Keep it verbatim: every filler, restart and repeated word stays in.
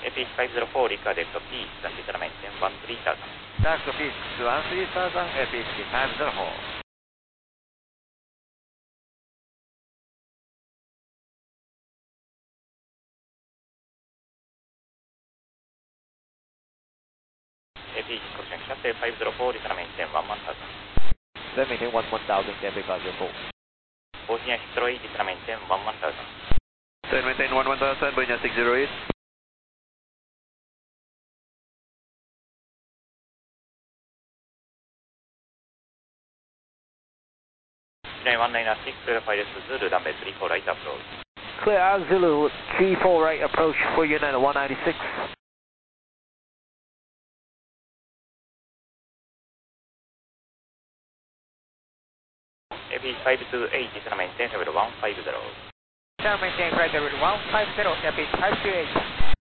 A P H five zero four recorded to P, transmitter maintain one three thousand. Task to P one three thousand, A P H five zero four. A P H correction shuttle five zero four, return maintain one one thousand. Then maintain one one thousand, can because you're full. Bosnia six zero eight, return maintain one one thousand. Then maintain one one thousand, Bosnia six zero eight. one nine six, clear Pilot Zulu, runway three four right approach. Clear Zulu, three four right approach for United one ninety-six. A P H five two eight, return maintain level one five zero. Return maintain flight level one five zero, A P H five two eight.